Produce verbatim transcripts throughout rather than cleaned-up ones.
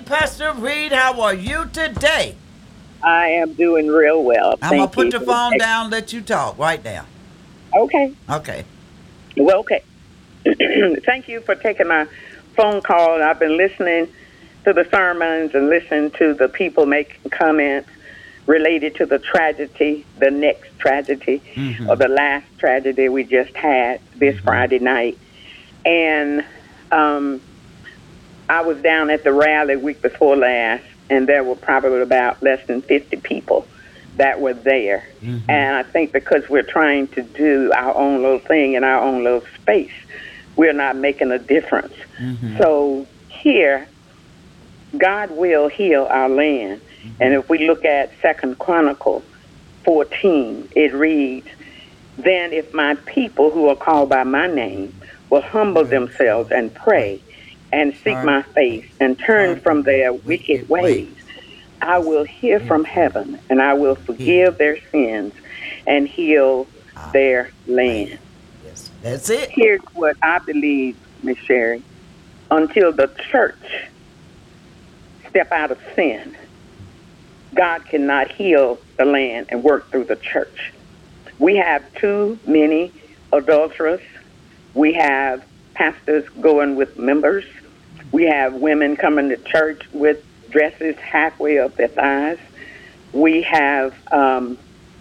Pastor Reed. How are you today? I am doing real well. I'm going Thank to put you the for phone the down, let you talk right now. Okay. Okay. Well, okay. Thank you for taking my phone call. I've been listening to the sermons and listening to the people making comments related to the tragedy, the next tragedy, Mm-hmm. or the last tragedy we just had this Mm-hmm. Friday night. And um, I was down at the rally week before last, and there were probably about less than fifty people that were there. Mm-hmm. And I think because we're trying to do our own little thing in our own little space, we're not making a difference. Mm-hmm. So here, God will heal our land. Mm-hmm. And if we look at Second Chronicles fourteen, it reads, "Then if my people who are called by my name will humble themselves and pray and seek my face and turn from their wicked ways, I will hear from heaven and I will forgive their sins and heal their land." Yes, that's it. Here's what I believe, Miss Sherry. Until the church step out of sin, God cannot heal the land and work through the church. We have too many adulterers. We have pastors going with members. We have women coming to church with dresses halfway up their thighs. We have um,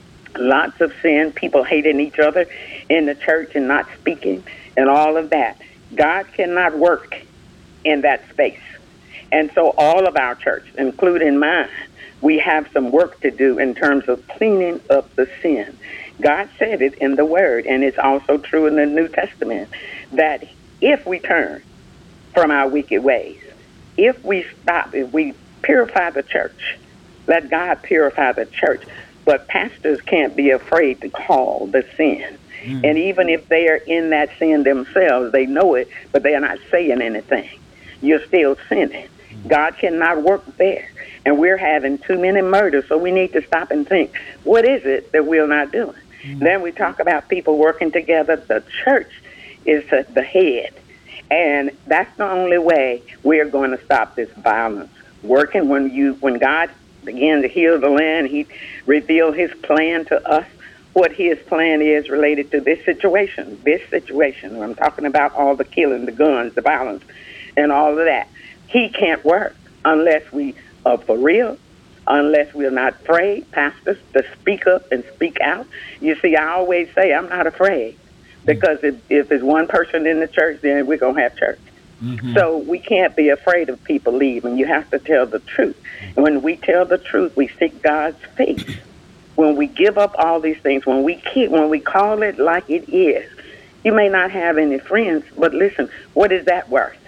lots of sin, people hating each other in the church and not speaking, and all of that. God cannot work in that space. And so all of our church, including mine, we have some work to do in terms of cleaning up the sin. God said it in the Word, and it's also true in the New Testament, that if we turn from our wicked ways, if we stop, if we purify the church, let God purify the church. But pastors can't be afraid to call the sin. Mm. And even if they are in that sin themselves, they know it, but they are not saying anything. You're still sinning. Mm. God cannot work there. And we're having too many murders, so we need to stop and think, what is it that we're not doing? Mm. Then we talk about people working together. The church is the head. And that's the only way we're going to stop this violence. Working when you, when God began to heal the land, he revealed his plan to us, what his plan is related to this situation, this situation. I'm talking about all the killing, the guns, the violence, and all of that. He can't work unless we are for real, unless we're not afraid, pastors, to speak up and speak out. You see, I always say I'm not afraid, because if, if there's one person in the church, then we're going to have church. Mm-hmm. So we can't be afraid of people leaving. You have to tell the truth. And when we tell the truth, we seek God's face. When we give up all these things, when we keep, when we call it like it is, you may not have any friends, but listen, what is that worth?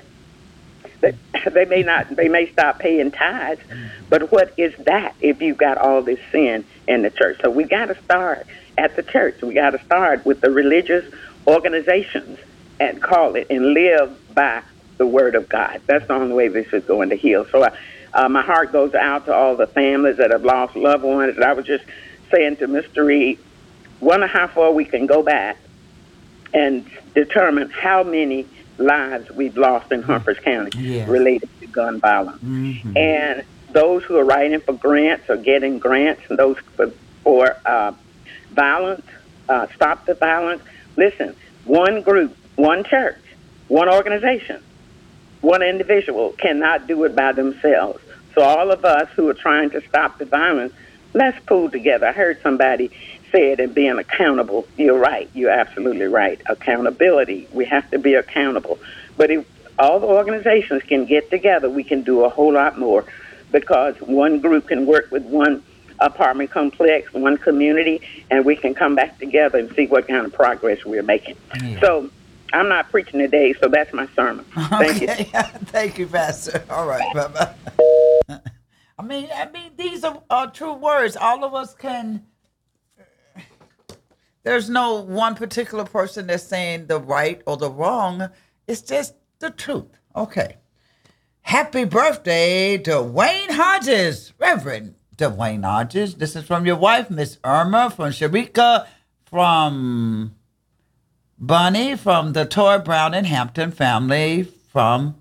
They, they may not, they may stop paying tithes, but what is that if you've got all this sin in the church? So we got to start at the church. We got to start with the religious organizations and call it and live by the word of God. That's the only way this is going to heal. So I, uh, my heart goes out to all the families that have lost loved ones. And I was just saying to Mister Reed, wonder how far we can go back and determine how many lives we've lost in Humphreys County yes. related to gun violence. Mm-hmm. And those who are writing for grants or getting grants, and those for, for uh, violence, uh, stop the violence. Listen, one group, one church, one organization, one individual cannot do it by themselves. So all of us who are trying to stop the violence, let's pull together. I heard somebody say it, and being accountable. You're right. You're absolutely right. Accountability. We have to be accountable. But if all the organizations can get together, we can do a whole lot more, because one group can work with one apartment complex, one community, and we can come back together and see what kind of progress we're making. Yeah. So I'm not preaching today, so that's my sermon. Thank okay. you. Thank you, Pastor. All right. Bye-bye. I mean, I mean, these are, are true words. All of us can. There's no one particular person that's saying the right or the wrong. It's just the truth. Okay. Happy birthday to Wayne Hodges, Reverend Dwayne Hodges. This is from your wife, Miss Irma, from Sharika, from Bunny, from the Toy Brown and Hampton family, from